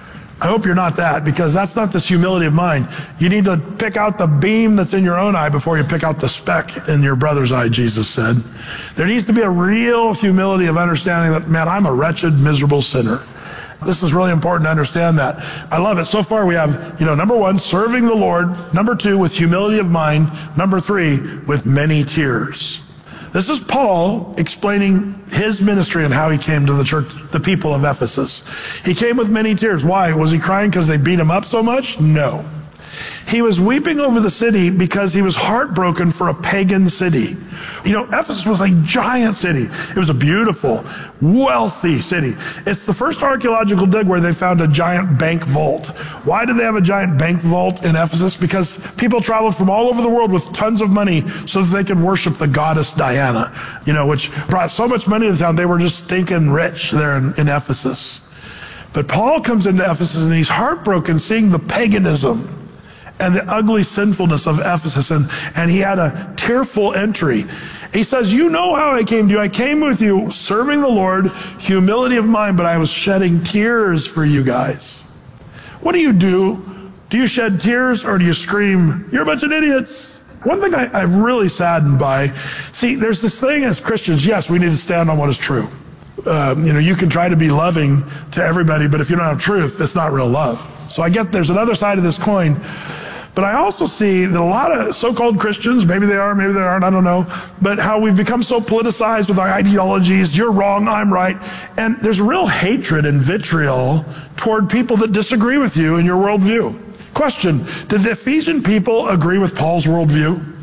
I hope you're not that, because that's not this humility of mind. You need to pick out the beam that's in your own eye before you pick out the speck in your brother's eye, Jesus said. There needs to be a real humility of understanding that, man, I'm a wretched, miserable sinner. This is really important to understand that. I love it. So far we have, you know, number one, serving the Lord. Number two, with humility of mind. Number three, with many tears. This is Paul explaining his ministry and how he came to the church, the people of Ephesus. He came with many tears. Why? Was he crying because they beat him up so much? No. He was weeping over the city because he was heartbroken for a pagan city. You know, Ephesus was a giant city. It was a beautiful, wealthy city. It's the first archaeological dig where they found a giant bank vault. Why did they have a giant bank vault in Ephesus? Because people traveled from all over the world with tons of money so that they could worship the goddess Diana, you know, which brought so much money to the town. They were just stinking rich there in, in Ephesus. But Paul comes into Ephesus and he's heartbroken seeing the paganism and the ugly sinfulness of Ephesus. And, and he had a tearful entry. He says, you know how I came to you. I came with you serving the Lord, humility of mind, but I was shedding tears for you guys. What do you do? Do you shed tears or do you scream, you're a bunch of idiots? One thing I, I'm really saddened by, see, there's this thing as Christians, yes, we need to stand on what is true. Uh, you know, you can try to be loving to everybody, but if you don't have truth, it's not real love. So I get there's another side of this coin. But I also see that a lot of so-called Christians, maybe they are, maybe they aren't, I don't know, but how we've become so politicized with our ideologies, you're wrong, I'm right, and there's real hatred and vitriol toward people that disagree with you in your worldview. Question, did the Ephesian people agree with Paul's worldview?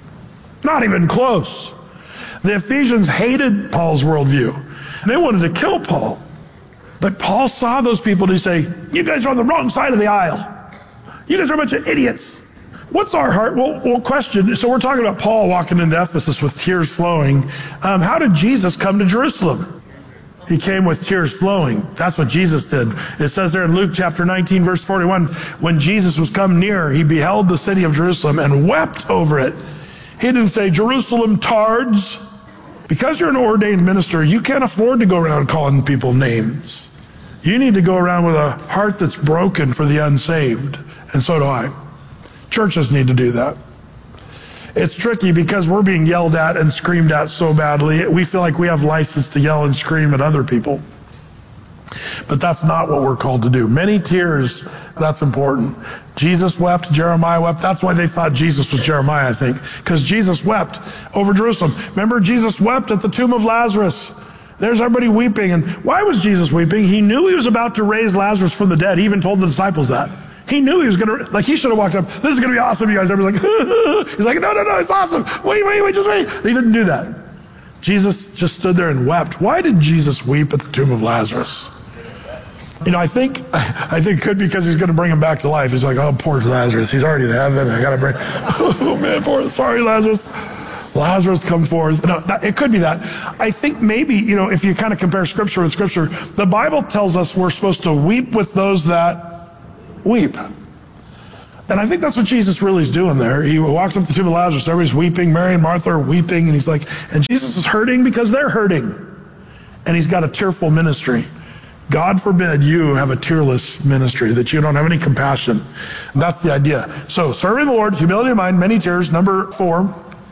Not even close. The Ephesians hated Paul's worldview. They wanted to kill Paul. But Paul saw those people and he say, you guys are on the wrong side of the aisle. You guys are a bunch of idiots. What's our heart? Well, well, question. So we're talking about Paul walking into Ephesus with tears flowing. Um, how did Jesus come to Jerusalem? He came with tears flowing. That's what Jesus did. It says there in Luke chapter nineteen, verse forty-one, when Jesus was come near, he beheld the city of Jerusalem and wept over it. He didn't say, Jerusalem tards. Because you're an ordained minister, you can't afford to go around calling people names. You need to go around with a heart that's broken for the unsaved. And so do I. Churches need to do that. It's tricky because we're being yelled at and screamed at so badly. We feel like we have license to yell and scream at other people. But that's not what we're called to do. Many tears, that's important. Jesus wept, Jeremiah wept. That's why they thought Jesus was Jeremiah, I think, because Jesus wept over Jerusalem. Remember, Jesus wept at the tomb of Lazarus. There's everybody weeping. And why was Jesus weeping? He knew he was about to raise Lazarus from the dead. He even told the disciples that. He knew he was going to, like he should have walked up, this is going to be awesome, you guys. Everybody's like, he's like, no, no, no, it's awesome. Wait, wait, wait, just wait. He didn't do that. Jesus just stood there and wept. Why did Jesus weep at the tomb of Lazarus? You know, I think I think it could be because he's going to bring him back to life. He's like, oh, poor Lazarus. He's already in heaven. I got to bring, oh, man, poor, sorry, Lazarus. Lazarus, come forth. No, it could be that. I think maybe, you know, if you kind of compare Scripture with Scripture, the Bible tells us we're supposed to weep with those that weep. And I think that's what Jesus really is doing there. He walks up to the tomb of Lazarus. Everybody's weeping. Mary and Martha are weeping. And he's like, and Jesus is hurting because they're hurting. And he's got a tearful ministry. God forbid you have a tearless ministry, that you don't have any compassion. And that's the idea. So serving the Lord, humility of mind, many tears. Number four,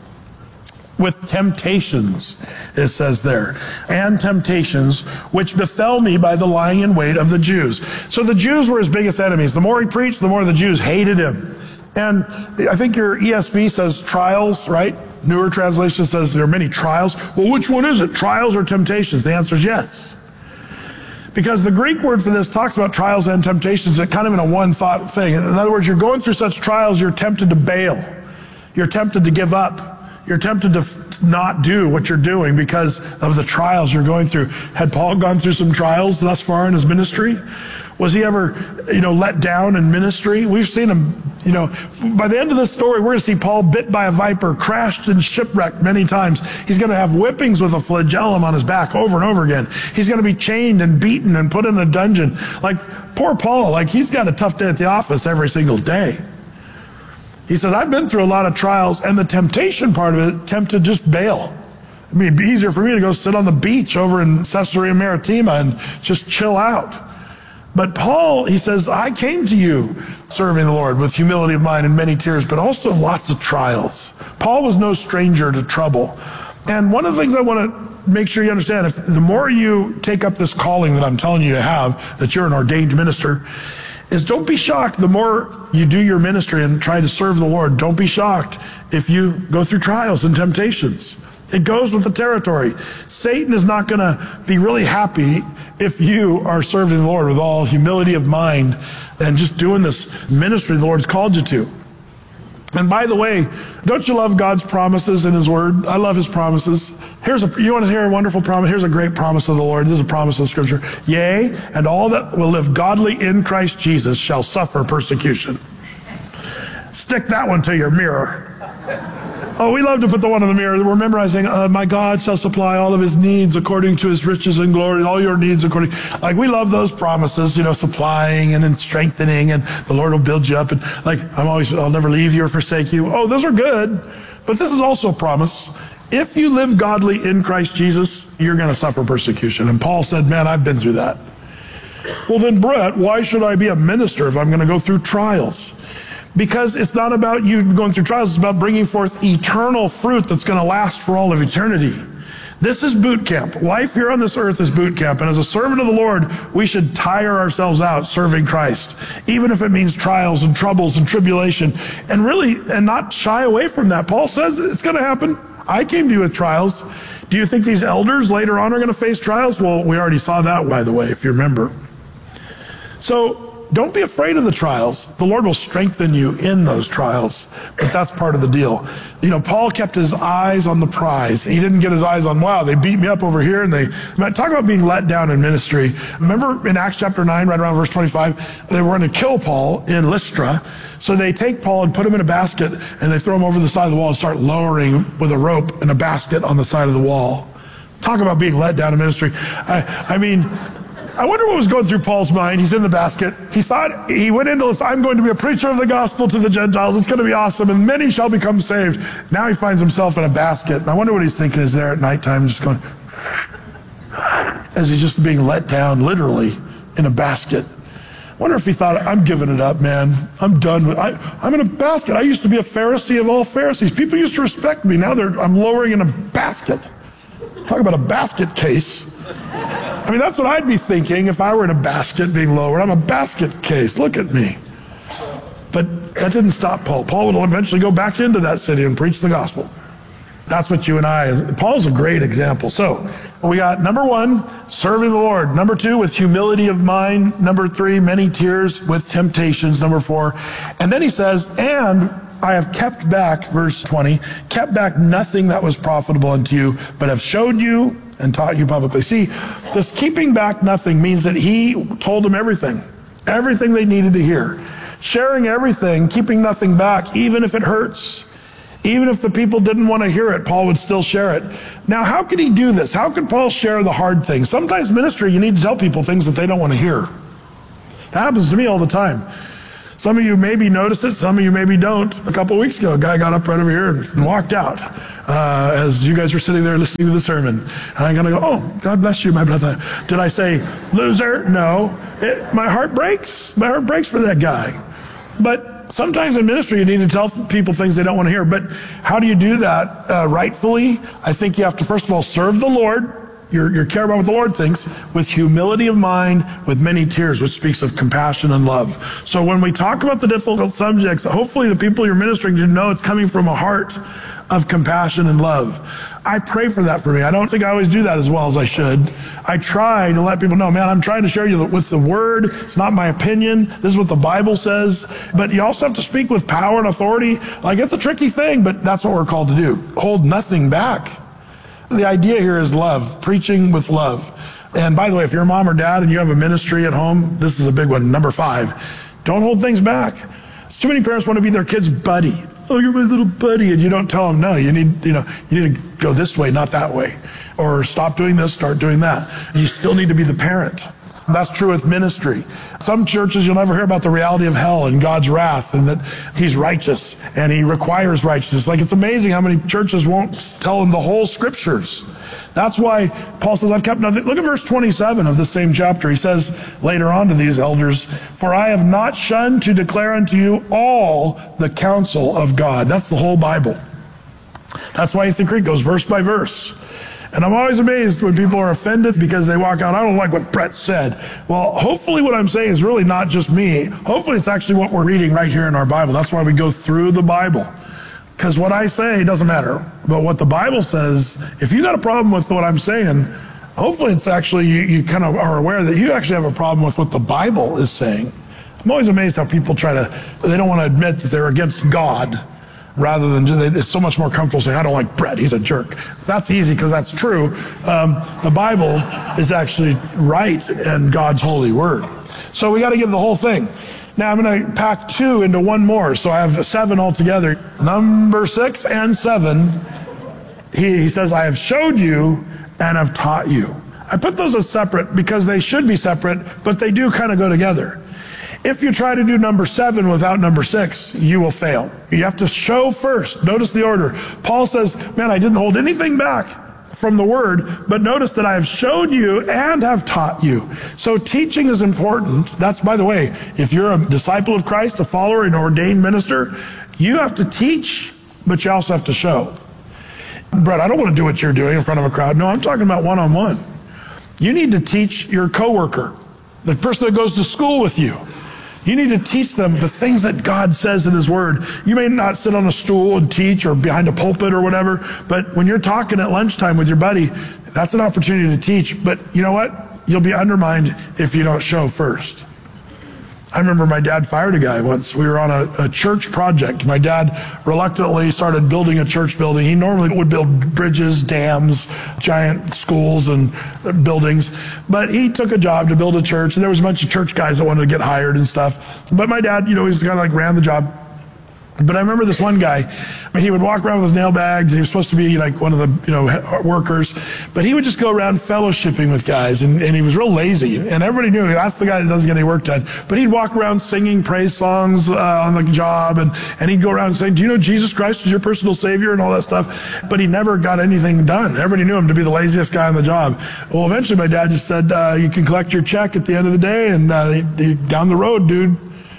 with temptations, it says there, and temptations which befell me by the lying in wait of the Jews. So the Jews were his biggest enemies. The more he preached, the more the Jews hated him. And I think your E S V says trials, right? Newer translation says there are many trials. Well, which one is it? Trials or temptations? The answer is yes. Because the Greek word for this talks about trials and temptations, it kind of in a one thought thing. In other words, you're going through such trials, you're tempted to bail. You're tempted to give up. You're tempted to f- not do what you're doing because of the trials you're going through. Had Paul gone through some trials thus far in his ministry? Was he ever, you know, let down in ministry? We've seen him, you know, by the end of this story, we're going to see Paul bit by a viper, crashed and shipwrecked many times. He's going to have whippings with a flagellum on his back over and over again. He's going to be chained and beaten and put in a dungeon. Like, poor Paul, like he's got a tough day at the office every single day. He says, I've been through a lot of trials, and the temptation part of it, tempted to just bail. I mean, it'd be easier for me to go sit on the beach over in Caesarea Maritima and just chill out. But Paul, he says, I came to you serving the Lord with humility of mind and many tears, but also lots of trials. Paul was no stranger to trouble. And one of the things I want to make sure you understand, if the more you take up this calling that I'm telling you to have, that you're an ordained minister, is don't be shocked the more you do your ministry and try to serve the Lord. Don't be shocked if you go through trials and temptations. It goes with the territory. Satan is not going to be really happy if you are serving the Lord with all humility of mind and just doing this ministry the Lord's called you to. And by the way, don't you love God's promises in his word? I love his promises. Here's a, you want to hear a wonderful promise? Here's a great promise of the Lord. This is a promise of Scripture. Yea, and all that will live godly in Christ Jesus shall suffer persecution. Stick that one to your mirror. Oh, we love to put the one in the mirror. We're memorizing, uh, my God shall supply all of his needs according to his riches and glory, all your needs according. Like, we love those promises, you know, supplying and then strengthening, and the Lord will build you up. And like, I'm always, I'll never leave you or forsake you. Oh, those are good. But this is also a promise. If you live godly in Christ Jesus, you're going to suffer persecution. And Paul said, man, I've been through that. Well, then, Brett, why should I be a minister if I'm going to go through trials? Because it's not about you going through trials, it's about bringing forth eternal fruit that's going to last for all of eternity. This is boot camp. Life here on this earth is boot camp. And as a servant of the Lord, we should tire ourselves out serving Christ, even if it means trials and troubles and tribulation, and really, and not shy away from that. Paul says it's going to happen. I came to you with trials. Do you think these elders later on are going to face trials? Well, we already saw that, by the way, if you remember. So, don't be afraid of the trials. The Lord will strengthen you in those trials, but that's part of the deal. You know, Paul kept his eyes on the prize. He didn't get his eyes on, wow, they beat me up over here, and they, talk about being let down in ministry. Remember in Acts chapter nine, right around verse twenty-five, they were going to kill Paul in Lystra. So they take Paul and put him in a basket, and they throw him over the side of the wall and start lowering him with a rope and a basket on the side of the wall. Talk about being let down in ministry. I, I mean, I wonder what was going through Paul's mind. He's in the basket. He thought, he went into this, I'm going to be a preacher of the gospel to the Gentiles. It's going to be awesome, and many shall become saved. Now he finds himself in a basket. And I wonder what he's thinking is there at nighttime, just going, as he's just being let down, literally, in a basket. I wonder if he thought, I'm giving it up, man. I'm done with, I, I'm in a basket. I used to be a Pharisee of all Pharisees. People used to respect me. Now they're, I'm lowering in a basket. Talk about a basket case. I mean, that's what I'd be thinking if I were in a basket being lowered. I'm a basket case. Look at me. But that didn't stop Paul. Paul would eventually go back into that city and preach the gospel. That's what you and I, Paul's a great example. So we got number one, serving the Lord. Number two, with humility of mind. Number three, many tears with temptations. Number four. And then he says, and I have kept back, verse twenty, kept back nothing that was profitable unto you, but have showed you and taught you publicly. See, this keeping back nothing means that he told them everything, everything they needed to hear. Sharing everything, keeping nothing back, even if it hurts. Even if the people didn't want to hear it, Paul would still share it. Now, how could he do this? How could Paul share the hard things? Sometimes ministry, you need to tell people things that they don't want to hear. That happens to me all the time. Some of you maybe notice it, some of you maybe don't. A couple of weeks ago, a guy got up right over here and walked out uh, as you guys were sitting there listening to the sermon. And I'm going to go, oh, God bless you, my brother. Did I say, loser? No. It, my heart breaks. My heart breaks for that guy. But sometimes in ministry, you need to tell people things they don't want to hear. But how do you do that uh, rightfully? I think you have to, first of all, serve the Lord. You're, you're care about what the Lord thinks, with humility of mind, with many tears, which speaks of compassion and love. So when we talk about the difficult subjects, hopefully the people you're ministering to know it's coming from a heart of compassion and love. I pray for that for me. I don't think I always do that as well as I should. I try to let people know, man, I'm trying to share you with the word. It's not my opinion. This is what the Bible says. But you also have to speak with power and authority. Like, it's a tricky thing, but that's what we're called to do. Hold nothing back. The idea here is love, preaching with love. And by the way, if you're a mom or dad and you have a ministry at home, this is a big one. Number five, don't hold things back. Too many parents want to be their kid's buddy. Oh, you're my little buddy, and you don't tell them, no, you need, you know, you need to go this way, not that way. Or stop doing this, start doing that. You still need to be the parent. That's true with ministry. Some churches, you'll never hear about the reality of hell and God's wrath and that he's righteous and he requires righteousness. Like, it's amazing how many churches won't tell them the whole scriptures. That's why Paul says, I've kept nothing. Look at verse twenty-seven of the same chapter. He says later on to these elders, for I have not shunned to declare unto you all the counsel of God. That's the whole Bible. That's why Ethan Creek goes verse by verse. And I'm always amazed when people are offended because they walk out, I don't like what Brett said. Well, hopefully what I'm saying is really not just me. Hopefully it's actually what we're reading right here in our Bible. That's why we go through the Bible. Because what I say doesn't matter. But what the Bible says, if you got a problem with what I'm saying, hopefully it's actually, you, you kind of are aware that you actually have a problem with what the Bible is saying. I'm always amazed how people try to, they don't want to admit that they're against God. Rather than, it's so much more comfortable saying, I don't like Brett, he's a jerk. That's easy because that's true. Um, the Bible is actually right and God's holy word. So we got to give the whole thing. Now I'm going to pack two into one more. So I have seven altogether. Number six and seven, he, he says, I have showed you and have taught you. I put those as separate because they should be separate, but they do kind of go together. If you try to do number seven without number six, you will fail. You have to show first. Notice the order. Paul says, man, I didn't hold anything back from the word, but notice that I have showed you and have taught you. So teaching is important. That's, by the way, if you're a disciple of Christ, a follower, an ordained minister, you have to teach, but you also have to show. Brett, I don't want to do what you're doing in front of a crowd. No, I'm talking about one-on-one. You need to teach your coworker, the person that goes to school with you. You need to teach them the things that God says in his word. You may not sit on a stool and teach or behind a pulpit or whatever, but when you're talking at lunchtime with your buddy, that's an opportunity to teach. But you know what? You'll be undermined if you don't show first. I remember my dad fired a guy once. We were on a, a church project. My dad reluctantly started building a church building. He normally would build bridges, dams, giant schools and buildings. But he took a job to build a church, and there was a bunch of church guys that wanted to get hired and stuff. But my dad, you know, he's kind of like ran the job. But I remember this one guy, I mean, he would walk around with his nail bags, and he was supposed to be like one of the, you know, workers, but he would just go around fellowshipping with guys, and, and he was real lazy, and everybody knew that's the guy that doesn't get any work done. But he'd walk around singing praise songs uh, on the job, and, and he'd go around saying, do you know Jesus Christ is your personal savior, and all that stuff, but he never got anything done. Everybody knew him to be the laziest guy on the job. Well, eventually my dad just said, uh, you can collect your check at the end of the day, and uh, he, he, down the road, dude.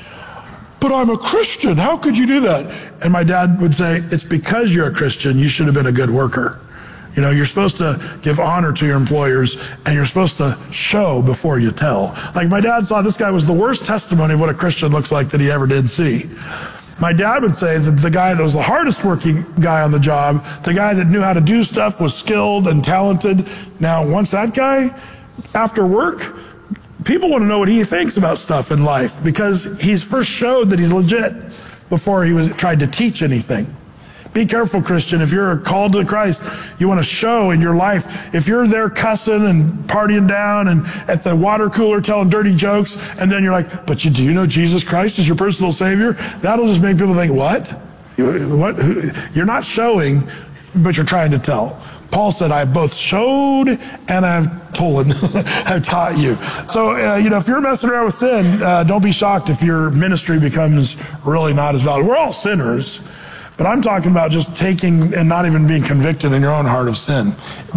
But I'm a Christian. How could you do that? And my dad would say, it's because you're a Christian. You should have been a good worker. You know, you're supposed to give honor to your employers, and you're supposed to show before you tell. Like my dad saw this guy was the worst testimony of what a Christian looks like that he ever did see. My dad would say that the guy that was the hardest working guy on the job, the guy that knew how to do stuff, was skilled and talented. Now, once that guy, after work, people want to know what he thinks about stuff in life because he's first showed that he's legit before he was tried to teach anything. Be careful, Christian. If you're called to Christ, you want to show in your life. If you're there cussing and partying down and at the water cooler telling dirty jokes, and then you're like, but you do you know Jesus Christ is your personal Savior? That'll just make people think, what? What? You're not showing, but you're trying to tell. Paul said, I have both showed and I've told, I've taught you. So, uh, you know, if you're messing around with sin, uh, don't be shocked if your ministry becomes really not as valid. We're all sinners, but I'm talking about just taking and not even being convicted in your own heart of sin.